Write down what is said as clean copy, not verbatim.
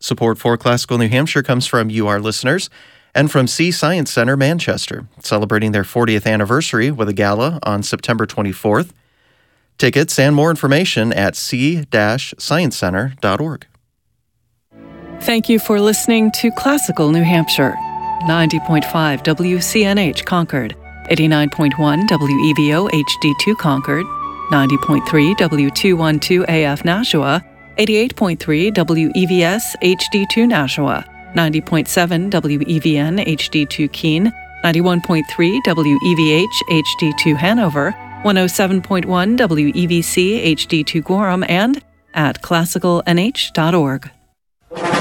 Support for Classical New Hampshire comes from you, our listeners, and from Sea Science Center, Manchester, celebrating their 40th anniversary with a gala on September 24th. Tickets and more information at sea-sciencecenter.org. Thank you for listening to Classical New Hampshire. 90.5 WCNH Concord, 89.1 WEVO HD2 Concord, 90.3 W212 AF Nashua, 88.3 WEVS HD2 Nashua, 90.7 WEVN HD2 Keene, 91.3 WEVH HD2 Hanover, 107.1 WEVC HD2 Gorham, and at classicalnh.org.